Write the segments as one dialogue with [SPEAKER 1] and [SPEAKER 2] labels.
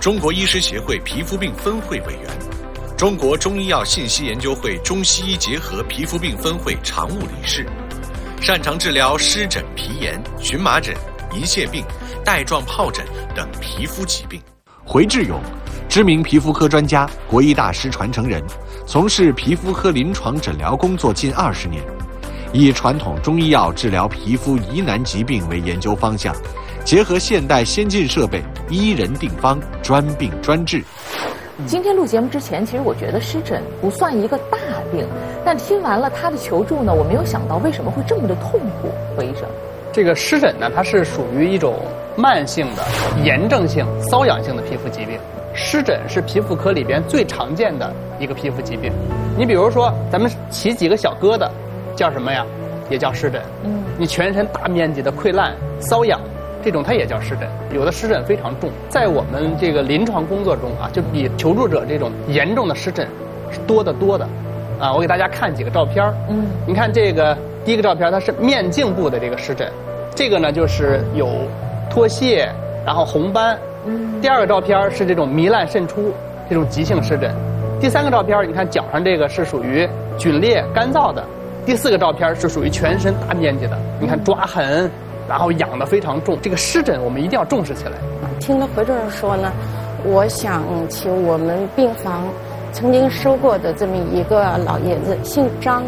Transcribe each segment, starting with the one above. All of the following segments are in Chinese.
[SPEAKER 1] 中国医师协会皮肤病分会委员，中国中医药信息研究会中西医结合皮肤病分会常务理事，擅长治疗湿疹、皮炎、荨麻疹、银屑病、带状疱疹等皮肤疾病。回志勇，知名皮肤科专家，国医大师传承人，从事皮肤科临床诊疗工作近20年，以传统中医药治疗皮肤疑难疾病为研究方向，结合现代先进设备，依人定方，专病专治。
[SPEAKER 2] 今天录节目之前，其实我觉得湿疹不算一个大病，但听完了他的求助呢，我没有想到为什么会这么的痛苦。何医生，
[SPEAKER 3] 这个湿疹呢，它是属于一种慢性的、炎症性、瘙痒性的皮肤疾病。湿疹是皮肤科里边最常见的一个皮肤疾病。你比如说，咱们起几个小疙瘩，叫什么呀？也叫湿疹。你全身大面积的溃烂、瘙痒，这种它也叫湿疹。有的湿疹非常重，在我们这个临床工作中啊，就比求助者这种严重的湿疹是多的。我给大家看几个照片。你看这个第一个照片，它是面颈部的这个湿疹，这个呢就是有脱屑，然后红斑。第二个照片是这种糜烂渗出，这种急性湿疹。第三个照片，你看脚上这个是属于皲裂干燥的。第四个照片是属于全身大面积的，你看抓痕，然后痒得非常重。这个湿疹我们一定要重视起来。
[SPEAKER 4] 听了何主任说呢，我想起我们病房曾经收过的这么一个老爷子，姓张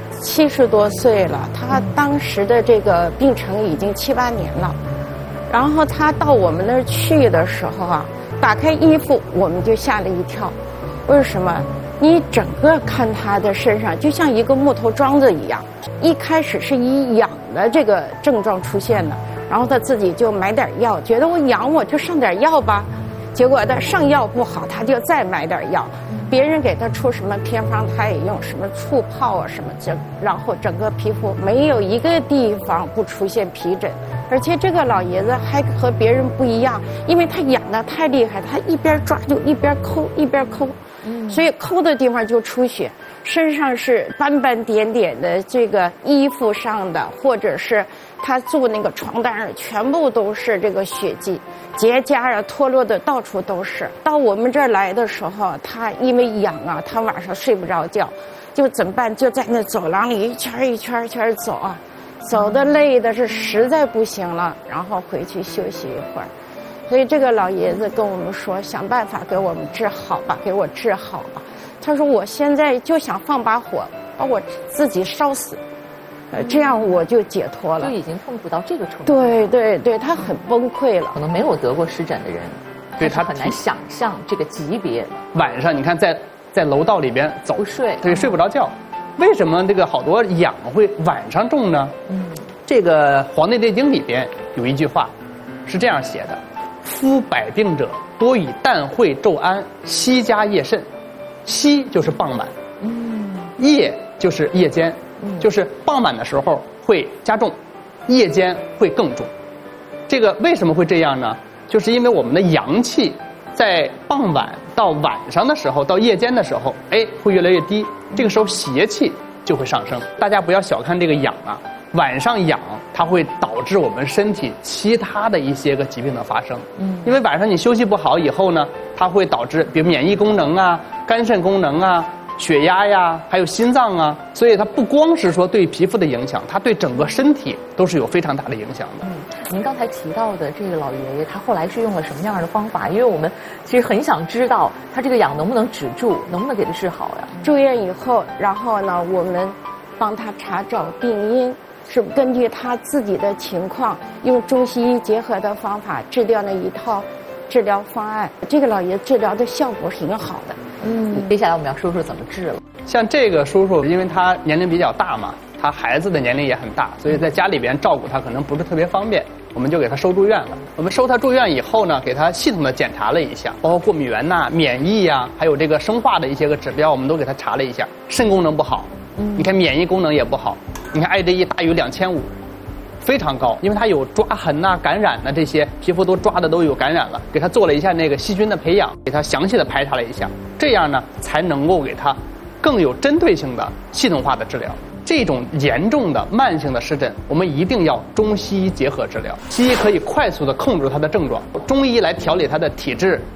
[SPEAKER 4] ，70多岁了，他当时的这个病程已经7、8年了。然后他到我们那儿去的时候啊，打开衣服我们就吓了一跳。为什么？你整个看他的身上就像一个木头桩子一样，一开始是以痒的这个症状出现的，然后他自己就买点药，觉得我痒我就上点药吧，结果他上药不好，他就再买点药，别人给他出什么偏方他也用，什么醋泡啊什么然后整个皮肤没有一个地方不出现皮疹。而且这个老爷子还和别人不一样，因为他痒得太厉害，他一边抓就一边抠，所以抠的地方就出血，身上是斑斑点点的，这个衣服上的或者是他坐那个床单上全部都是这个血迹，结痂啊脱落的到处都是。到我们这儿来的时候，他因为痒啊，他晚上睡不着觉，就怎么办？就在那走廊里一圈一圈走啊。走的累的是实在不行了，然后回去休息一会儿。所以这个老爷子跟我们说，想办法给我们治好吧，给我治好吧。他说我现在就想放把火，把我自己烧死，这样我就解脱了。
[SPEAKER 2] 就已经痛苦到这个程度。
[SPEAKER 4] 对，他很崩溃了。
[SPEAKER 2] 可能没有得过湿疹的人，
[SPEAKER 3] 对他
[SPEAKER 2] 很难想象这个级别。
[SPEAKER 3] 晚上你看在楼道里边走，
[SPEAKER 2] 不睡，
[SPEAKER 3] 对，睡不着觉。为什么这个好多痒会晚上重呢？这个《黄帝内经》里边有一句话是这样写的：夫百病者多以旦会昼安，夕加夜甚。夕就是傍晚，夜就是夜间，就是傍晚的时候会加重，夜间会更重。这个为什么会这样呢？就是因为我们的阳气在傍晚到晚上的时候，到夜间的时候，会越来越低，这个时候邪气就会上升。大家不要小看这个痒啊，晚上痒它会导致我们身体其他的一些个疾病的发生。因为晚上你休息不好以后呢，它会导致比如免疫功能啊、肝肾功能啊、血压呀，还有心脏啊，所以它不光是说对皮肤的影响，它对整个身体都是有非常大的影响的。
[SPEAKER 2] 您刚才提到的这个老爷爷，他后来是用了什么样的方法？因为我们其实很想知道他这个痒能不能止住，能不能给他治好呀？
[SPEAKER 4] 住院以后，然后呢，我们帮他查找病因，是根据他自己的情况，用中西医结合的方法制定了一套治疗方案。这个老爷治疗的效果挺好的。
[SPEAKER 2] 接下来我们要说说怎么治了。
[SPEAKER 3] 像这个叔叔，因为他年龄比较大嘛，他孩子的年龄也很大，所以在家里边照顾他可能不是特别方便，我们就给他收住院了。我们收他住院以后呢，给他系统的检查了一下，包括过敏源呐、免疫呀，还有这个生化的一些个指标，我们都给他查了一下。肾功能不好，你看免疫功能也不好，你看 IgE 大于2500，非常高，因为他有抓痕呐、感染呐，这些皮肤都抓的都有感染了，给他做了一下那个细菌的培养，给他详细的排查了一下，这样呢才能够给他更有针对性的系统化的治疗。这种严重的慢性的湿疹，我们一定要中西医结合治疗。西医可以快速的控制它的症状，中医来调理它的体质，